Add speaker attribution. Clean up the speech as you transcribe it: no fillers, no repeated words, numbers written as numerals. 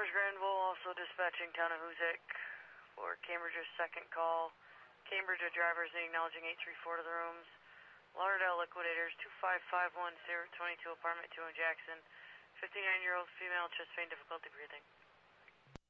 Speaker 1: Amherst Granville, also dispatching town of Hoosick for Cambridge's second call. Cambridge, a driver is acknowledging 834 to the rooms. Lauderdale Liquidators, 25510, 22 apartment 2 in Jackson. 59-year-old female, chest pain, difficulty breathing.